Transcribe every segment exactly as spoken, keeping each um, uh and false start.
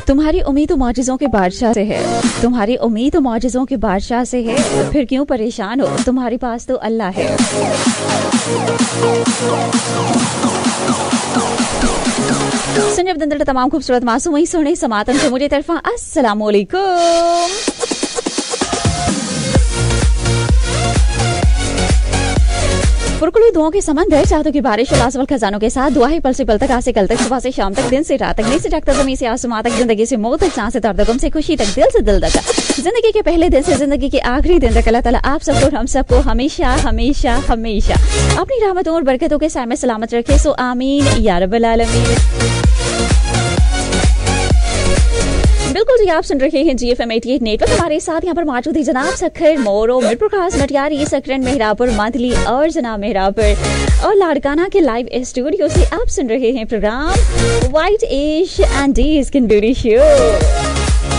तुम्हारी उम्मीद तो मौजिज़ों के बादशाह से है, तुम्हारी उम्मीद तो मौजिज़ों के बादशाह से है, फिर क्यों परेशान हो, तुम्हारे पास तो अल्लाह है। सुनिए अब तमाम खूबसूरत मासूम वही सोने समातन से मुझे तरफा अस्सलाम वालेकुम। पुरकुली दुआओं के समंदर, चाहतों की बारिश और लाजवाब खजानों के साथ दुआ है पल से पल तक, आज से कल तक, सुबह से शाम तक, दिन से रात तक, नीचे से जगतक, जमीन से आसमां तक, जिंदगी से मौत तक, सांस से दर्द गम से खुशी तक, दिल से दिल तक, जिंदगी के पहले दिन से जिंदगी के आखिरी दिन तक अल्लाह ताला आप सबको और हम सबको हमेशा हमेशा हमेशा अपनी रहमतों और बरकतों के साए में सलामत रखे। सो आमीन या रब्बल आलमीन। बिल्कुल जी, आप सुन रहे हैं जी एफ एम अठासी नेटवर्क। हमारे साथ यहाँ पर मौजूद है जनाब सखर मोरो, मिर प्रकाश मटियारी, सकरन मेहरापुर मंथली और जनाब मेहरापुर और लाड़काना के लाइव स्टूडियो से आप सुन रहे हैं programme white ash and D skin beauty show.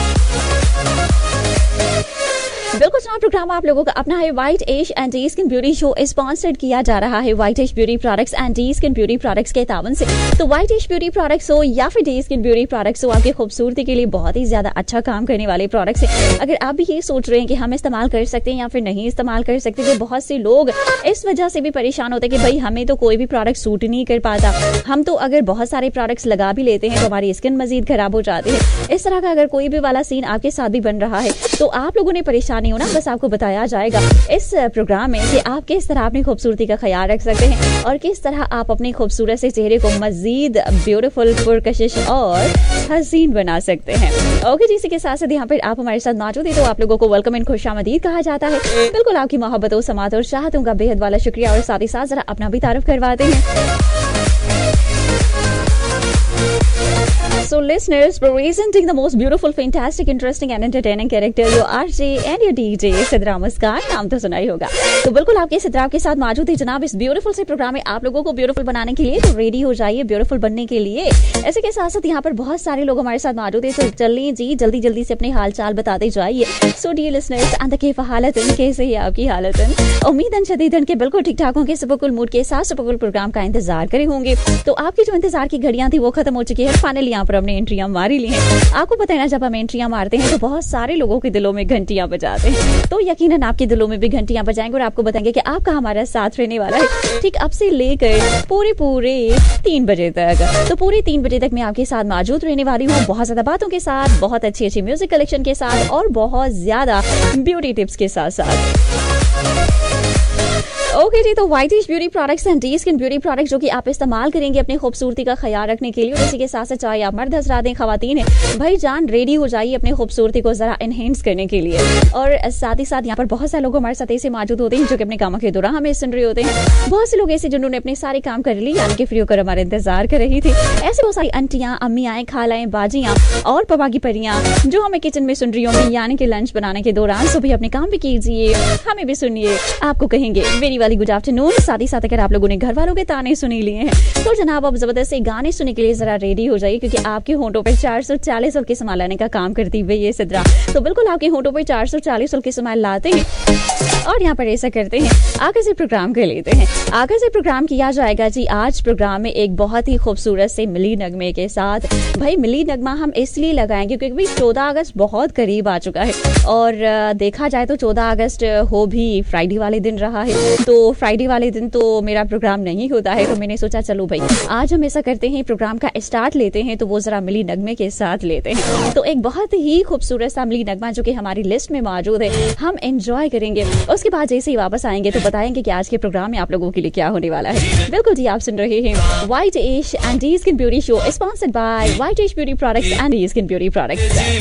बिल्कुल जनाब, प्रोग्राम आप लोगों का अपना है white ash and D skin beauty show sponsored किया जा रहा है white ash beauty products and D skin beauty products के तावन से। तो व्हाइट एश ब्यूटी प्रोडक्ट्स हो या फिर डी स्किन ब्यूटी प्रोडक्ट्स हो, आपकी खूबसूरती के लिए बहुत ही ज्यादा अच्छा काम करने वाले प्रोडक्ट्स हैं। अगर आप भी ये सोच रहे हैं कि हम इस्तेमाल कर सकते हैं या फिर नहीं इस्तेमाल कर सकते, तो बहुत से लोग इस वजह से भी परेशान होते हैं कि भाई हमें तो कोई भी प्रोडक्ट सूट नहीं कर पाता, हम तो अगर बहुत सारे प्रोडक्ट्स लगा भी लेते हैं तो हमारी स्किन मजीद खराब हो जाती है। इस तरह का अगर कोई भी वाला सीन आपके साथ भी बन रहा है तो आप लोगों ने परेशानी हो ना, बस आपको बताया जाएगा इस प्रोग्राम में कि आप किस तरह अपनी खूबसूरती का ख्याल रख सकते हैं और किस तरह आप अपने खूबसूरत से चेहरे को मजीद ब्यूटीफुल, पुरकशिश और हसीन बना सकते हैं। ओके जी, इसी के साथ साथ यहाँ पर आप हमारे साथ मौजूद है तो आप लोगों को वेलकम एंड खुशामदीद कहा जाता है। बिल्कुल आपकी मोहब्बतों, समात और चाहतों का बेहद वाला शुक्रिया और साथ ही साथ जरा अपना भी तारुफ करवाते हैं। So listeners, presenting the most beautiful, fantastic, interesting and entertaining character, your R J and your D J Sidra मुस्कान, नाम तो सुना ही होगा। तो बिल्कुल आपके सिद्रा के साथ मौजूद है जनाब इस ब्यूटीफुल से प्रोग्राम में आप लोगों को ब्यूटीफुल बनाने के लिए। तो रेडी हो जाइए ब्यूटीफुल बनने के लिए। ऐसे के साथ साथ यहाँ पर बहुत सारे लोग हमारे साथ मौजूद है, तो चलिए जी जल्दी जल्दी से अपने हाल चाल बताते जाइए। सो डियर लिसनर्स, अंदर हालत कैसे है आपकी हालत? उम्मीद शदीदन के बिल्कुल ठीक ठाक होंगे, सुपरकुल मूड के साथ सुपरकुल प्रोग्राम का इंतजार करे होंगे। तो आपकी जो इंतजार की घड़ियां थी वो खत्म हो चुकी है, फाइनली यहाँ पर हमने एंट्रियां मारी ली हैं। आपको पता है ना, जब हम एंट्रियां मारते हैं तो बहुत सारे लोगों के दिलों में घंटियां बजाते हैं, तो यकीनन आपके दिलों में भी घंटियां बजाएंगे और आपको बताएंगे कि आपका हमारा साथ रहने वाला है ठीक अब से लेकर पूरे पूरे तीन बजे तक। तो पूरे तीन बजे तक मैं आपके साथ मौजूद रहने वाली हूँ, बहुत ज्यादा बातों के साथ, बहुत अच्छी अच्छी म्यूजिक कलेक्शन के साथ और बहुत ज्यादा ब्यूटी टिप्स के साथ साथ। ओके जी, तो white ash beauty products and D skin beauty products जो कि आप इस्तेमाल करेंगे अपनी खूबसूरती का ख्याल रखने के लिए, और इसी के साथ साथ चाहे आप मर्द हजरात हैं, खवातीन हैं, भाई जान रेडी हो जाइए अपनी खूबसूरती को जरा एनहेंस करने के लिए। और साथ ही साथ यहाँ पर बहुत सारे लोग हमारे साथ ऐसे मौजूद होते हैं जो कि अपने कामों के दौरान हमें सुन रहे होते हैं। बहुत से लोग ऐसे जिन्होंने अपने सारे काम कर लिए, यानी कि फ्री होकर हमारे इंतजार कर रही थी। ऐसे बहुत सारी अंटियां, अम्मियां, खालाएं, बाजियां और पपा की परियां जो हमें किचन में सुन रही होंगी, यानी कि लंच बनाने के दौरान। सुबह अपने काम भी कीजिए, हमें भी सुनिए, आपको कहेंगे वेरी वाली गुड आफ्टरनून। साथ ही साथ अगर आप लोगों ने घर वालों के ताने सुनी लिए हैं तो जनाब अब जबरदस्त गाने सुनने के लिए जरा रेडी हो जाइए, क्योंकि आपके होंठों पर चार सौ चालीस के स्माइल लाने का काम करती हुई ये सिद्रा। तो बिल्कुल आपके होंठों पर चार सौ चालीस के स्माइल लाते हैं और यहाँ पर ऐसा करते हैं, आगे से प्रोग्राम कर लेते हैं। आगे से प्रोग्राम किया जाएगा जी आज प्रोग्राम में एक बहुत ही खूबसूरत से मिली नगमे के साथ। भाई मिली नगमा हम इसलिए लगाएंगे क्योंकि चौदह अगस्त बहुत करीब आ चुका है और देखा जाए तो चौदह अगस्त हो भी फ्राइडे वाले दिन रहा है, तो फ्राइडे वाले दिन तो मेरा प्रोग्राम नहीं होता है। तो मैंने सोचा चलो भाई आज हम ऐसा करते हैं, प्रोग्राम का स्टार्ट लेते हैं तो वो जरा मिली नगमे के साथ लेते हैं। तो एक बहुत ही खूबसूरत सा मिली नगमा जो कि हमारी लिस्ट में मौजूद है, हम एंजॉय करेंगे। उसके बाद जैसे ही वापस आएंगे तो बताएंगे कि आज के प्रोग्राम में आप लोगों के लिए क्या होने वाला है। बिल्कुल जी, आप सुन रहे हैं white ash and D skin beauty show sponsored by white ash beauty products and D skin beauty products.